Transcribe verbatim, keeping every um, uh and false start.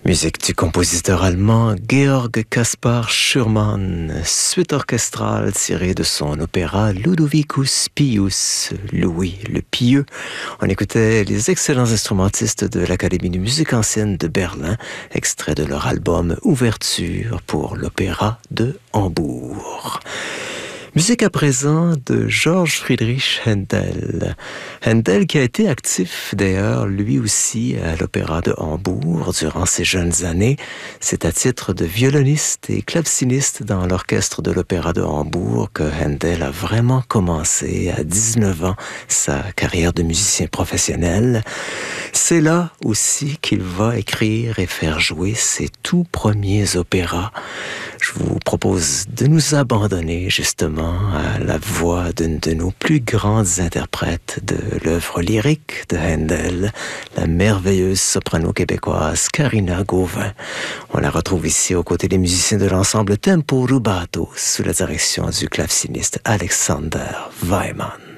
Musique du compositeur allemand Georg Caspar Schürmann, suite orchestrale tirée de son opéra Ludovicus Pius, Louis le Pieux. On écoutait les excellents instrumentistes de l'Académie de musique ancienne de Berlin, extrait de leur album Ouverture pour l'opéra de Hambourg. Musique à présent de Georg Friedrich Händel. Händel qui a été actif d'ailleurs lui aussi à l'Opéra de Hambourg durant ses jeunes années. C'est à titre de violoniste et claveciniste dans l'orchestre de l'Opéra de Hambourg que Händel a vraiment commencé à dix-neuf ans sa carrière de musicien professionnel. C'est là aussi qu'il va écrire et faire jouer ses tout premiers opéras. Je vous propose de nous abandonner justement à la voix d'une de nos plus grandes interprètes de l'œuvre lyrique de Händel, la merveilleuse soprano québécoise Karina Gauvin. On la retrouve ici aux côtés des musiciens de l'ensemble Tempo Rubato sous la direction du claveciniste Alexander Weimann.